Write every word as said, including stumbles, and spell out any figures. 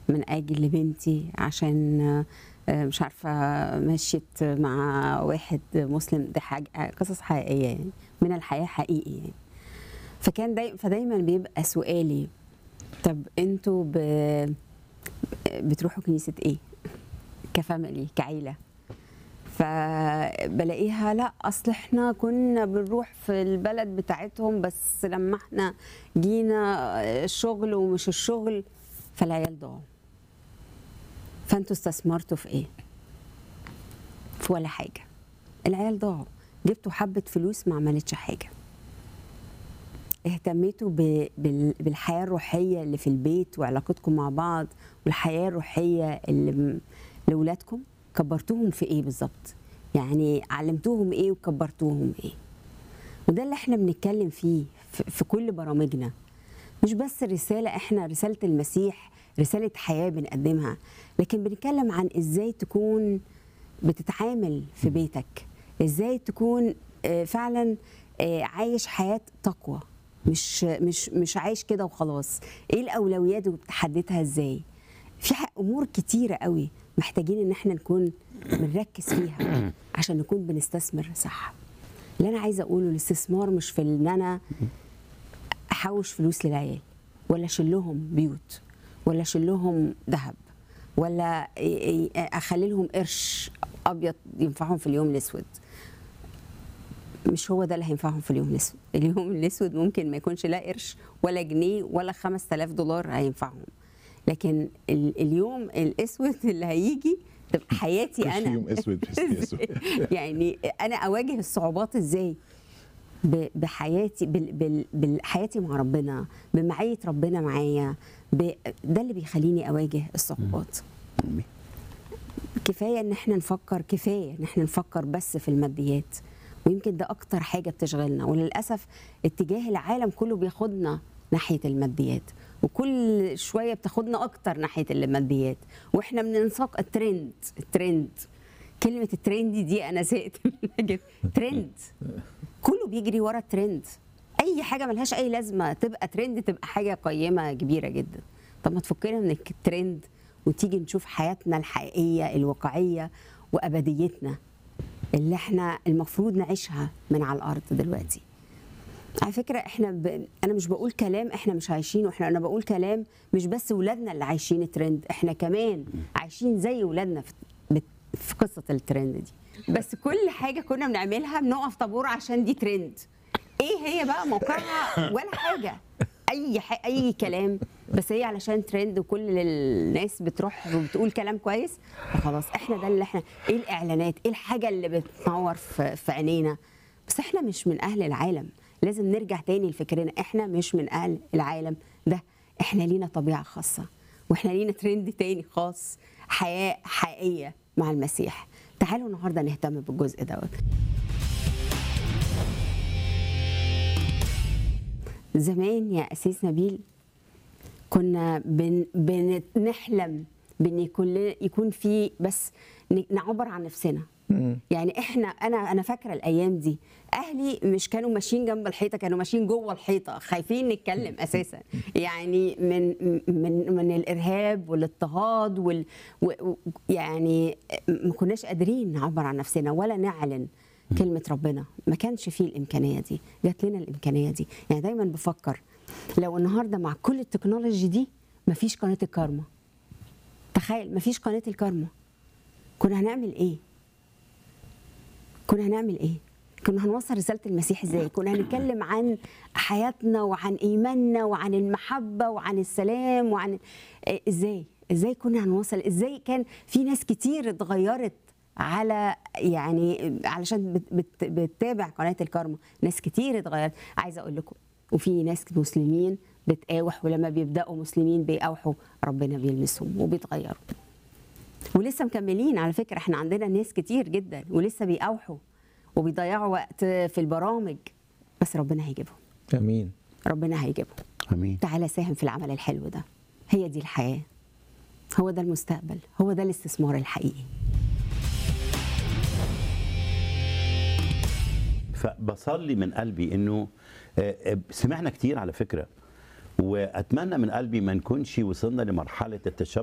من اجل بنتي عشان آه، مش عارفه مشيت مع واحد مسلم. دي حاجه قصص حقيقيه يعني من الحياه حقيقي يعني. فكان داي فدايما بيبقى سؤالي طب انتوا ب... بتروحوا كنيسه ايه كفاميلي كعيله؟ فبلاقيها لا اصل احنا كنا بنروح في البلد بتاعتهم بس لما احنا جينا الشغل ومش الشغل فالعيال ضاعوا. فانتوا استثمرتوا في ايه؟ في ولا حاجه. العيال ضاعوا، جبتوا حبه فلوس ما عملتش حاجه. اهتميتوا ب... بال... بالحياه الروحيه اللي في البيت وعلاقتكم مع بعض والحياه الروحيه اللي م... لاولادكم. كبرتوهم في ايه بالظبط؟ يعني علمتوهم ايه وكبرتوهم ايه؟ وده اللي احنا بنتكلم فيه في, في كل برامجنا. مش بس رساله، احنا رساله المسيح رساله حياه بنقدمها، لكن بنتكلم عن ازاي تكون بتتعامل في بيتك، ازاي تكون فعلا عايش حياه تقوى، مش مش مش عايش كده وخلاص. ايه الاولويات وبتحددها ازاي؟ في امور كتيره قوي محتاجين ان احنا نكون بنركز فيها عشان نكون بنستثمر صح. اللي انا عايزه اقوله الاستثمار مش في ان انا احوش فلوس للعيال ولا اشيل لهم بيوت ولا اشيل لهم ذهب ولا اخلي لهم قرش ابيض ينفعهم في اليوم الاسود. مش هو ده اللي هينفعهم في اليوم الاسود. اليوم الاسود ممكن ما يكونش لا قرش ولا جنيه ولا خمسة آلاف دولار هينفعهم، لكن اليوم الاسود اللي هيجي تبقى حياتي انا يوم اسود يعني انا اواجه الصعوبات ازاي بحياتي بحياتي مع ربنا، بمعيه ربنا معايا. ده اللي بيخليني اواجه الصعوبات. كفايه ان احنا نفكر كفايه ان احنا نفكر بس في الماديات، ويمكن ده اكتر حاجه بتشغلنا. وللاسف اتجاه العالم كله بياخدنا ناحيه الماديات، وكل شويه بتاخدنا اكتر ناحيه الماديات، واحنا بننساق الترند. الترند كلمه الترند دي انا زهقت منها. ترند كله بيجري ورا الترند. اي حاجه ملهاش اي لازمه تبقى ترند، تبقى حاجه قيمه كبيره جدا. طب ما تفكنا من الترند وتيجي نشوف حياتنا الحقيقيه الواقعيه وابديتنا اللي احنا المفروض نعيشها من على الارض دلوقتي. على فكره احنا ب... انا مش بقول كلام احنا مش عايشينه، احنا انا بقول كلام مش بس ولادنا اللي عايشين الترند، احنا كمان عايشين زي ولادنا في... في قصه الترند دي. بس كل حاجه كنا بنعملها بنقف طابور عشان دي ترند. ايه هي بقى موقعها ولا حاجه، اي ح... اي كلام، بس هي علشان ترند وكل الناس بتروح وبتقول كلام كويس فخلاص احنا ده اللي احنا. ايه الاعلانات، ايه الحاجه اللي بتنور في, في عينينا. بس احنا مش من اهل العالم. لازم نرجع تاني لفكرنا، احنا مش من اهل العالم ده. احنا لينا طبيعه خاصه واحنا لينا ترند تاني خاص، حياه حقيقيه مع المسيح. تعالوا النهارده نهتم بالجزء دوت. زمان يا أسيس نبيل كنا بن بنحلم بان يكون يكون في بس نعبر عن نفسنا. يعني احنا انا انا فاكره الايام دي اهلي مش كانوا ماشيين جنب الحيطه، كانوا ماشيين جوه الحيطه خايفين نتكلم اساسا. يعني من من من الارهاب والاضطهاد وال يعني ما كناش قادرين نعبر عن نفسنا ولا نعلن كلمه ربنا. ما كانش فيه الامكانيه دي، جات لنا الامكانيه دي. يعني دايما بفكر لو النهارده مع كل التكنولوجي دي مفيش قناه الكارما، تخيل مفيش قناه الكارما، كنا هنعمل ايه؟ كنا هنعمل ايه؟ كنا هنوصل رسالة المسيح ازاي؟ كنا هنتكلم عن حياتنا وعن ايماننا وعن المحبة وعن السلام وعن ازاي؟ ازاي كنا هنوصل؟ ازاي كان في ناس كتير اتغيرت على يعني علشان بت بت بتتابع قناة الكارما، ناس كتير اتغيرت. عايزة اقول لكم وفي ناس مسلمين بتقاوح، ولما بيبدأوا مسلمين بيقاوحوا ربنا بيلمسهم وبيتغيروا. ولسه مكملين على فكرة. احنا عندنا ناس كتير جدا ولسه بيقاوحوا وبيضيعوا وقت في البرامج، بس ربنا هيجيبهم. امين. ربنا هيجيبهم. امين. تعالى ساهم في العمل الحلو ده. هي دي الحياة، هو ده المستقبل، هو ده الاستثمار الحقيقي. فبصلي من قلبي انه سمعنا كتير على فكرة، واتمنى من قلبي ما نكونش وصلنا لمرحلة التشبع